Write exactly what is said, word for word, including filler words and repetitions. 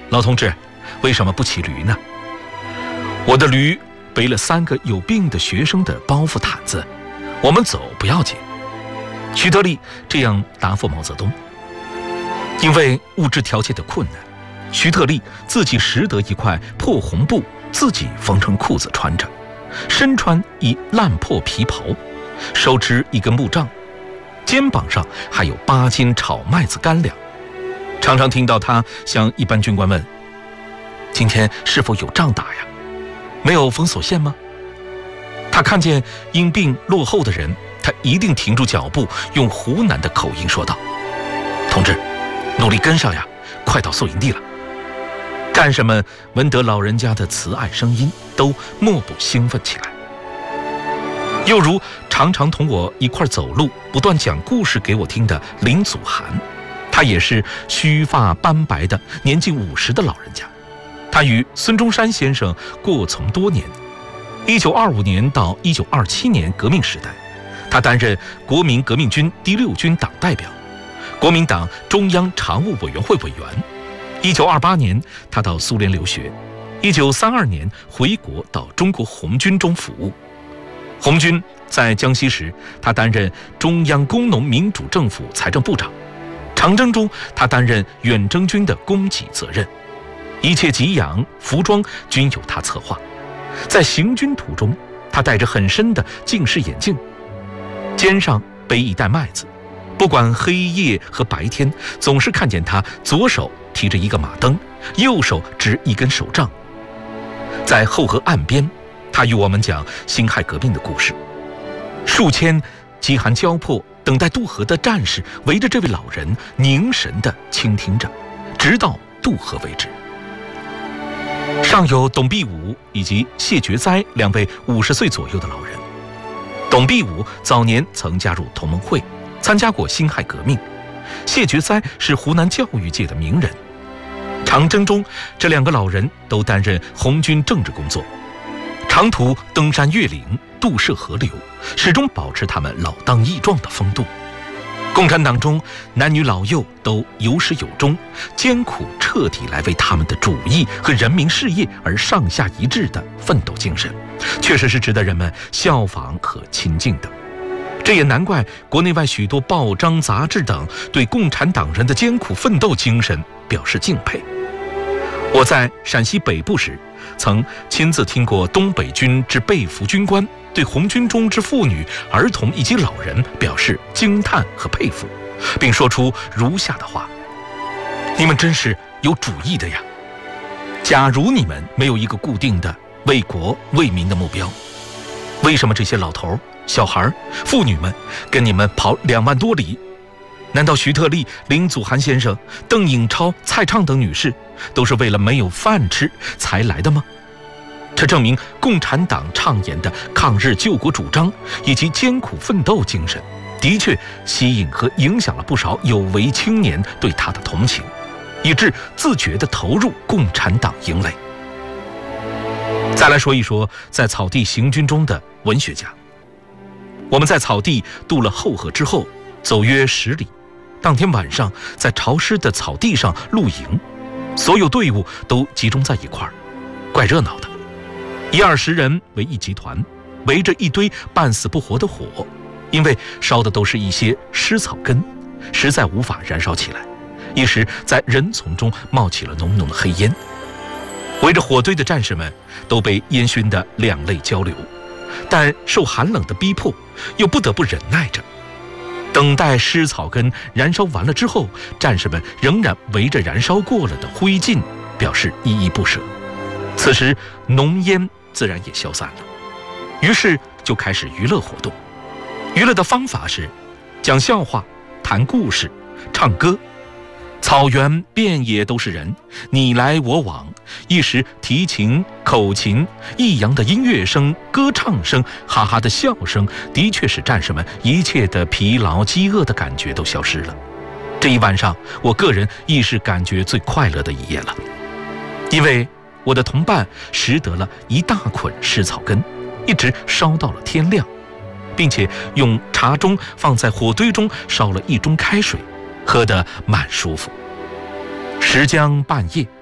老同志，为什么不骑驴呢？我的驴背了三个有病的学生的包袱毯子，我们走不要紧。徐德利这样答复毛泽东。因为物质条件的困难，徐特立自己拾得一块破红布，自己缝成裤子穿着，身穿一烂破皮袍，手持一根木杖，肩膀上还有八斤炒麦子干粮。常常听到他向一般军官问：今天是否有仗打呀？没有封锁线吗？他看见因病落后的人，他一定停住脚步，用湖南的口音说道：同志，努力跟上呀，快到宿营地了。干什们闻得老人家的慈爱声音，都莫不兴奋起来。又如常常同我一块走路，不断讲故事给我听的林祖涵，他也是须发斑白的年近五十的老人家。他与孙中山先生过从多年，一九二五年到一九二七年革命时代，他担任国民革命军第六军党代表，国民党中央常务委员会委员。一九二八年，他到苏联留学。一九三二年回国到中国红军中服务。红军在江西时，他担任中央工农民主政府财政部长。长征中，他担任远征军的供给责任，一切给养、服装均由他策划。在行军途中，他戴着很深的近视眼镜，肩上背一袋麦子。不管黑夜和白天，总是看见他左手提着一个马灯，右手执一根手杖。在后河岸边，他与我们讲辛亥革命的故事。数千饥寒交迫等待渡河的战士围着这位老人凝神地倾听着，直到渡河为止。上有董必武以及谢觉哉两位五十岁左右的老人。董必武早年曾加入同盟会，参加过辛亥革命。谢觉哉是湖南教育界的名人。长征中，这两个老人都担任红军政治工作，长途登山越岭，渡涉河流，始终保持他们老当益壮的风度。共产党中男女老幼都有始有终，艰苦彻底来为他们的主义和人民事业而上下一致的奋斗精神，确实是值得人们效仿和亲近的。这也难怪国内外许多报章杂志等对共产党人的艰苦奋斗精神表示敬佩。我在陕西北部时，曾亲自听过东北军之被俘军官对红军中之妇女、儿童以及老人表示惊叹和佩服，并说出如下的话：你们真是有主意的呀！假如你们没有一个固定的为国为民的目标，为什么这些老头、小孩、妇女们跟你们跑两万多里？难道徐特立、林祖涵先生、邓颖超、蔡畅等女士都是为了没有饭吃才来的吗？这证明共产党倡言的抗日救国主张以及艰苦奋斗精神，的确吸引和影响了不少有为青年对他的同情，以致自觉地投入共产党营垒。再来说一说在草地行军中的文学家。我们在草地渡了后河之后，走约十里，当天晚上在潮湿的草地上露营，所有队伍都集中在一块儿，怪热闹的。一二十人为一集团，围着一堆半死不活的火，因为烧的都是一些湿草根，实在无法燃烧起来，一时在人丛中冒起了浓浓的黑烟。围着火堆的战士们都被烟熏得两泪交流，但受寒冷的逼迫，又不得不忍耐着。等待湿草根燃烧完了之后，战士们仍然围着燃烧过了的灰烬表示依依不舍。此时浓烟自然也消散了，于是就开始娱乐活动。娱乐的方法是讲笑话、谈故事、唱歌。草原遍野都是人，你来我往，一时提琴、口琴、抑扬的音乐声、歌唱声、哈哈的笑声，的确使战士们一切的疲劳、饥饿的感觉都消失了。这一晚上，我个人亦是感觉最快乐的一夜了，因为我的同伴拾得了一大捆湿草根，一直烧到了天亮，并且用茶盅放在火堆中烧了一盅开水，喝得蛮舒服。时将半夜，